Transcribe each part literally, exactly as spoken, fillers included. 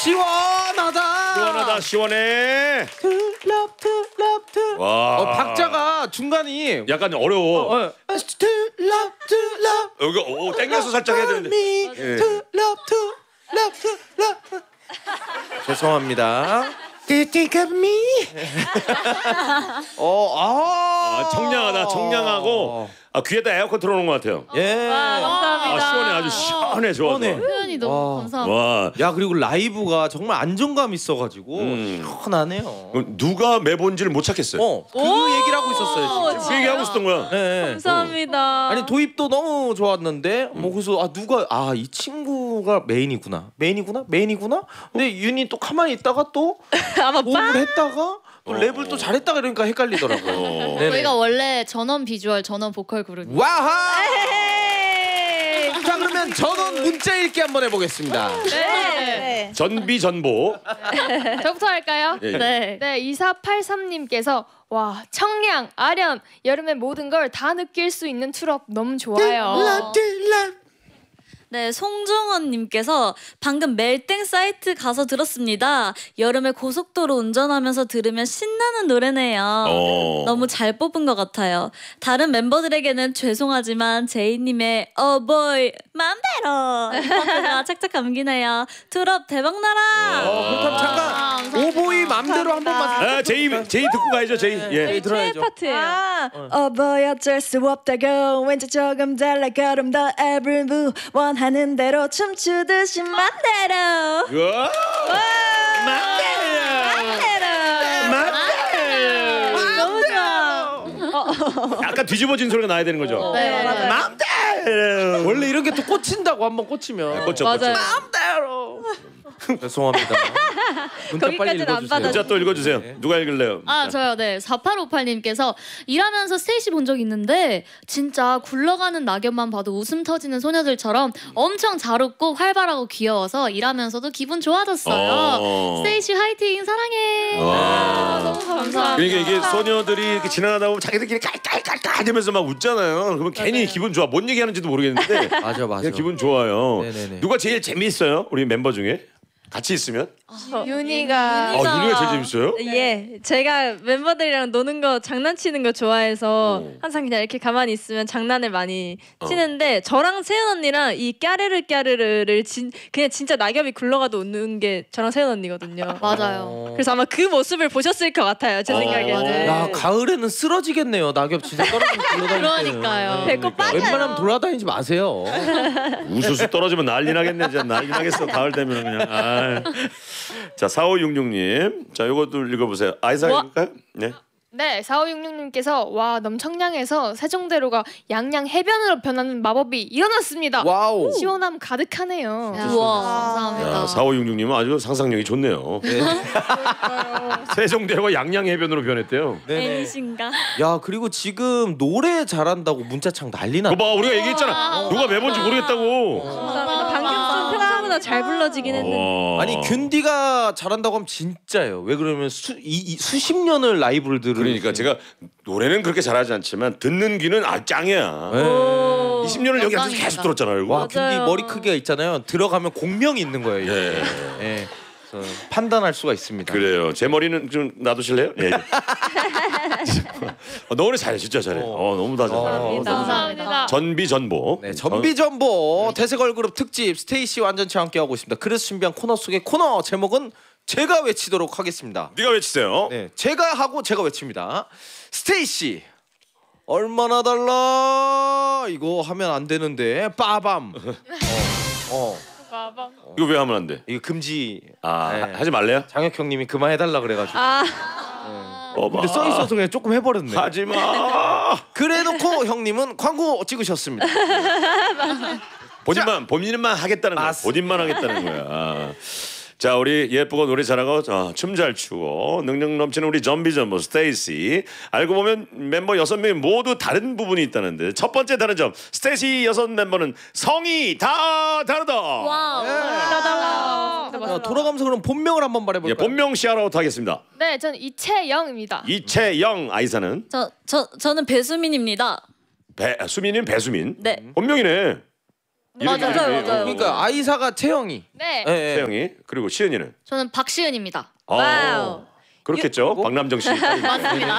시원하다. 시원하다 시원해. 투럽 투럽 투. 와. 어, 박자가 중간이 약간 어려워. 어, 어. 투럽 투럽. 여기 오 땡겨서 살짝 해야 되는데. 예. 투럽 투럽 투럽. 죄송합니다. Think of me. 어, 아, 아, 청량하다 청량하고 아, 귀에다 에어컨 틀어놓은 것 같아요. 예. 와, 감사합니다. 아, 시원해 아주 시원해 좋아. 시원해. 표현이 너무 와. 감사합니다. 와. 야, 그리고 라이브가 정말 안정감 있어가지고 음. 시원하네요. 누가 매본지를 못 찾겠어요. 어, 그 얘기를 하고 있었어요 지금. 그 얘기하고 있었던 거야. 네. 감사합니다. 아니 도입도 너무 좋았는데 뭐 그래서 아 누가 아 이 친구가 메인이구나 메인이구나 메인이구나 근데 윤이 또 가만히 있다가 또 아마 호흡을 했다가 또 랩을 또 잘했다가 그러니까 헷갈리더라고요. 어. 네네. 저희가 원래 전원 비주얼, 전원 보컬 그룹이에요. 와하. 자 그러면 전원 문자 읽기 한번 해보겠습니다. 네. 전비 전보. 저부터 할까요? 예, 예. 네. 네, 이사팔삼님께서 와, 청량, 아련, 여름의 모든 걸 다 느낄 수 있는 트럭 너무 좋아요. 네, 송정원님께서 방금 멜땡 사이트 가서 들었습니다. 여름에 고속도로 운전하면서 들으면 신나는 노래네요. 어. 너무 잘 뽑은 것 같아요. 다른 멤버들에게는 죄송하지만 제이님의 어 보이 맘대로 가 착착 감기네요. 트럭 대박나라. 어, 그럼 잠깐 오보이 맘대로 한 번만. 아, 제이 제이 듣고 가야죠 제이. 예. 네, 들어야죠. 파트예요. 아, 어 boy 어쩔 수 없다고 왠지 조금 달라 걸음 더 every move 원하는 대로 춤추듯이 맘대로 우와. 너무 좋아. 약간 뒤집어진 소리가 나야 되는 거죠. 네, 맞아요. 맘대로. 원래 이런 게 또 꽂힌다고 한번 꽂히면. 꽂죠, 맞아요. 꽂죠. 맘대로. 죄송합니다. 문자 빨리 거기까지는 안 읽어주세요. 받아줘. 문자 또 읽어주세요. 누가 읽을래요? 아, 저요. 네. 사팔오팔님께서 일하면서 스테이시 본 적 있는데 진짜 굴러가는 낙엽만 봐도 웃음 터지는 소녀들처럼 엄청 잘 웃고 활발하고 귀여워서 일하면서도 기분 좋아졌어요. 어. 스테이시 화이팅 사랑해. 와. 너무 감사합니다. 그러니까 이게 소녀들이 이렇게 지나가다 보면 자기들끼리 깔깔깔깔 하면서 막 웃잖아요. 그러면 괜히 기분 좋아. 뭔 얘기하는지도 모르겠는데 맞아 맞아. 그냥 기분 좋아요. 네네네. 누가 제일 재미있어요? 우리 멤버 중에? 같이 있으면? 윤희가 아, 윤희가 제일 재밌어요? 예, 제가 멤버들이랑 노는 거 장난치는 거 좋아해서 어. 항상 그냥 이렇게 가만히 있으면 장난을 많이 어. 치는데 저랑 세연 언니랑 이 까르르 까르르를 진, 그냥 진짜 낙엽이 굴러가도 웃는 게 저랑 세연 언니거든요. 맞아요. 그래서 아마 그 모습을 보셨을 것 같아요. 제 어. 생각에는. 야 가을에는 쓰러지겠네요. 낙엽 진짜 떨어지면 굴러다니는. 그러니까요. 배꼽 빠져요. 웬만하면 돌아다니지 마세요. 우수수 떨어지면 난리 나겠네. 진짜 난리 나겠어. 가을 되면 그냥. 아. 자, 사오육육님. 자, 요것도 읽어보세요. 아이사 뭐? 읽을까요? 네. 네, 사오육육님께서 와, 너무 청량해서 세종대로가 양양 해변으로 변하는 마법이 일어났습니다. 와우. 시원함 가득하네요. 우와. 감사합니다. 야, 사오육육님은 아주 상상력이 좋네요. 네. 세종대로가 양양해변으로 변했대요. 네네. 팬이신가? 야 그리고 지금 노래 잘한다고 문자창 난리 그거 났. 봐, 우리가 얘기했잖아. 누가 매번지 모르겠다고. 감사합니다. 방금 좀 평소보다 잘 불러지긴 했는데. 어. 아니 균디가 잘한다고 하면 진짜예요. 왜 그러면 수, 이, 이 수십 년을 라이브를 들은. 그러니까 제가 노래는 그렇게 잘하지 않지만 듣는 귀는 아 짱이야. 네. 이십 년을 여기 앉아서 영광입니다. 계속 들었잖아요. 이거. 와 균디 맞아요. 머리 크기가 있잖아요. 들어가면 공명이 있는 거예요. 이게. 예. 예. 그래서 판단할 수가 있습니다. 그래요. 제 머리는 좀 놔두실래요? 예. 어, 너 노래 잘해, 진짜 잘해. 어, 너무 다 잘해. 어, 감사합니다. 전비 전보. 네, 전비전보 태세 걸그룹 특집 스테이시 완전체 함께 하고 있습니다. 그래서 준비한 코너 속의 코너 제목은 제가 외치도록 하겠습니다. 네가 외치세요. 네, 제가 하고 제가 외칩니다. 스테이시 얼마나 달라 이거 하면 안 되는데 빠밤. 어, 어. 이거 왜 하면 안 돼? 이거 금지. 아, 네. 하- 하지 말래요? 장혁 형님이 그만 해달라 그래가지고. 아, 어, 근데 써 있어서 그냥 조금 해버렸네. 하지 마. 그래놓고 형님은 광고 찍으셨습니다. 본인만 본인만 하겠다는 거야. 맞습니다. 본인만 하겠다는 거야. 자, 우리 예쁘고 노래 잘하고 어, 춤 잘 추고 능력 넘치는 우리 전비전보 스테이시. 알고 보면 멤버 여섯 명이 모두 다른 부분이 있다는데 첫 번째 다른 점 스테이시 여섯 멤버는 성이 다 다르다. 와우. 자, 돌아가면서 그럼 본명을 한번 예, 말해볼까요? 본명 시아라웃 하겠습니다. 네, 전 이채영입니다. 이채영 아이사는 저, 저, 저는 배수민입니다. 배 수민이는 배수민. 네. 본명이네. 이름이 맞아요, 이름이. 맞아요. 어. 그러니까 아이사가 채영이. 네. 예, 예. 태영이 그리고 시은이는 저는 박시은입니다. 와우. 그렇겠죠. 박남정 씨. 맞습니다.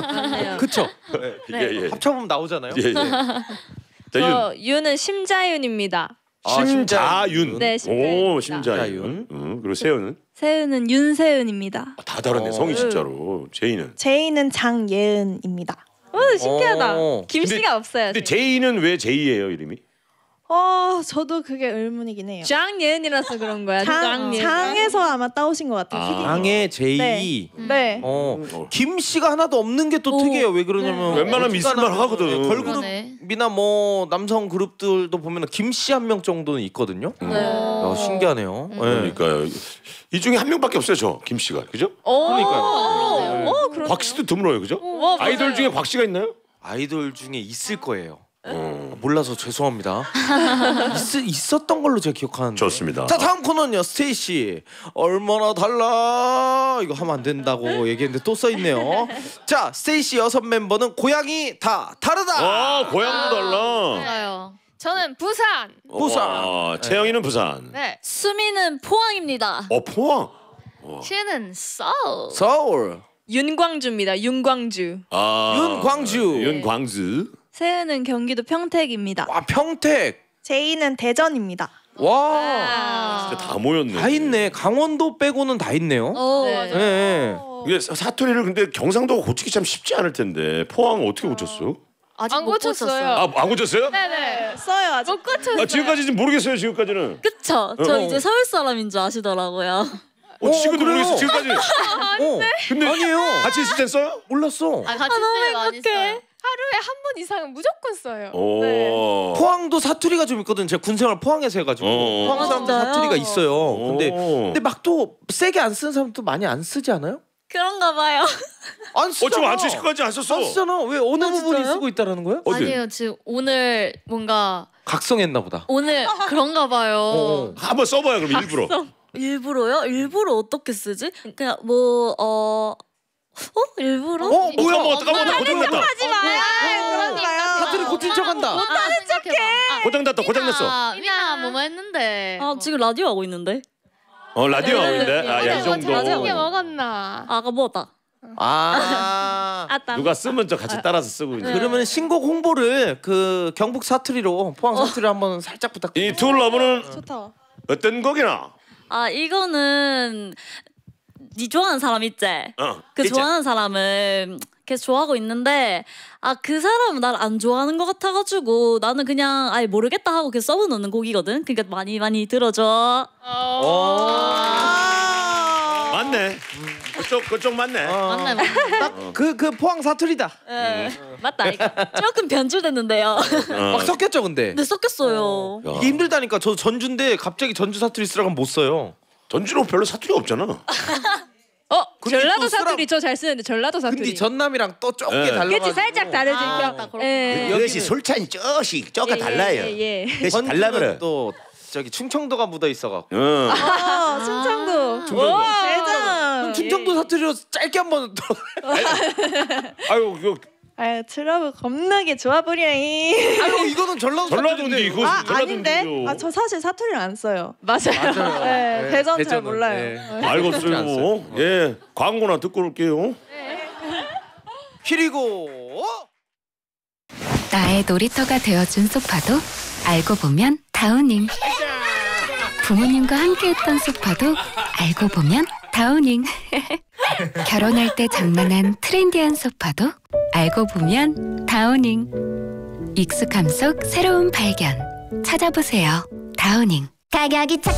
그쵸? 예, 예. 합쳐보면 나오잖아요. 예, 예. 자, 윤. 저 윤은 심자윤입니다. 아, 심자윤. 네, 심자윤입니다. 오, 심자윤. 음, 그리고 세윤은 세은은 윤세은입니다. 아, 다 다르네. 어. 성이 진짜로. 제이는. 제이는 장예은입니다. 오, 신기하다. 어. 김 근데- 씨가 없어요. 근데 제이는 왜 제이예요, 이름이? 어, 저도 그게 의문이긴 해요. 장예은이라서 그런 거야. 장, 장에서 아마 따오신 것 같아요. 아. 피디님. 장의 제이. 네. 어. 어. 김 씨가 하나도 없는 게 또 오. 특이해요. 왜 그러냐면 웬만하면 어디가나 있을만 하거든. 네, 그러네. 걸그룹이나 뭐 남성 그룹들도 보면 김 씨 한 명 정도는 있거든요. 음. 네. 야, 신기하네요. 네. 그러니까요. 이 중에 한 명밖에 없어요, 저 김 씨가. 그죠? 그러니까요. 어, 그렇네요. 곽 씨도 드물어요, 그죠? 아이돌 중에 곽 씨가 있나요? 아이돌 중에 있을 거예요. 어. 몰라서 죄송합니다. 있, 있었던 걸로 제가 기억하는데. 좋습니다. 자 다음 코너는요. 스테이시 얼마나 달라 이거 하면 안 된다고 얘기했는데 또 써 있네요. 자 스테이시 여섯 멤버는 고향이 다 다르다. 와, 고향도 달라. 맞아요. 저는 부산. 부산. 와, 채영이는 부산. 네. 수미는 포항입니다. 어, 포항. 시은은 서울. 서울. 윤광주입니다. 윤광주. 아, 윤광주. 윤광주. 세은은 경기도 평택입니다. 와 평택. 제이는 대전입니다. 와. 아. 진짜 다 모였네. 다 있네. 강원도 빼고는 다 있네요. 어, 네. 맞아. 네. 이게 사투리를 근데 경상도가 고치기 참 쉽지 않을 텐데 포항 어떻게 고쳤어? 아직 안 못 고쳤어요. 고쳤어요. 아, 안 고쳤어요? 네네. 써요 아직. 못 고쳤어요. 아, 지금까지 모르겠어요. 지금까지는. 그쵸? 저 어. 이제 서울 사람인 줄 아시더라고요. 어, 지금도 그래요? 모르겠어. 지금까지. 어. 근데 아니에요. 같이 있을 땐 써요? 몰랐어. 아, 같이 쓰면 많이 써요. 하루에 한 번 이상은 무조건 써요. 오. 네. 포항도 사투리가 좀 있거든. 제가 군생활 포항에서 해가지고 어. 포항 사람들 아, 진짜요? 사투리가 있어요. 근데 오. 근데 막 또 세게 안 쓰는 사람도 많이 안 쓰지 않아요? 그런가 봐요. 안 어, 쓰잖아. 지금 아침까지 안 썼어. 안 쓰잖아. 왜 어느 아, 부분이 진짜요? 쓰고 있다라는 거야? 어디? 아니에요. 지금 오늘 뭔가 각성했나 보다. 오늘 그런가 봐요. 어. 한번 써봐요. 그럼 일부러. 일부러요? 일부러 어떻게 쓰지? 그냥 뭐 어... 어? 일부러? 어 뭐야? 어머, 어떡하면 고장났다. 하지 마요. 그런가요? 사투리 고친 척한다. 못하는 척해. 고장났다. 고장났어. 위나 뭐뭐 했는데. 아 지금 라디오 하고 있는데. 어, 라디오 하고 네, 있는데. 네, 아, 네, 야, 이 정도. 맞아요. 이게 먹었나? 아까 뭐다? 아. 아따. 누가 쓰면 저 같이 따라서 쓰고 있는. 그러면 신곡 홍보를 그 경북 사투리로 포항 사투리 한번 살짝 부탁드립니다. 이 투러브는 좋다. 어떤 곡이나? 아 이거는 네 좋아하는 사람 있지? 어. 그 있지? 좋아하는 사람을 계속 좋아하고 있는데 아 그 사람은 날 안 좋아하는 것 같아가지고 나는 그냥 아예 모르겠다 하고 계속 써놓는 곡이거든. 그러니까 많이 많이 들어줘. 맞네. 그쪽 그쪽 맞네. 맞나요? 맞나요? 그그 포항 사투리다. 예. 맞다 이거. 조금 변질됐는데요. 막 섞였죠 근데. 근데 섞였어요. 야. 이게 힘들다니까. 저 전주인데 갑자기 전주 사투리 쓰라고 하면 못 써요. 전주로 별로 사투리가 없잖아. 어, 근데 전라도 또 쓰라- 사투리 저 잘 쓰는데 전라도 사투리. 근데 전남이랑 또 조금 네. 달라가지고. 그치 살짝 다르지. 아, 그냥- 맞다, 그렇구나. 예. 여기는 솔찬이 쪼씩 쪼가 예, 예, 예. 대신 전주는 또 저기 충청도가 묻어 있어갖고. 응. 아, 충청도. 충청도. 대전. 그럼 충청도 사투리로 짧게 한번 또. 아유 이거 아유, 트러블 겁나게 좋아 보려잉. 아유 이거는 전라도 전라도인데 이거 아, 전라도인데요. 아닌데? 아, 저 사실 사투리를 안 써요. 맞아요. 맞아요. 네, 대전 잘 대전은, 몰라요. 네. 알겠어요. 안 써요. 예, 광고나 듣고 올게요. 그리고 나의 놀이터가 되어준 소파도 알고 보면 다우닝. 부모님과 함께했던 소파도 알고 보면 다우닝. 결혼할 때 장만한 트렌디한 소파도 알고 보면 다우닝. 익숙함 속 새로운 발견. 찾아보세요. 다우닝. 가격이 착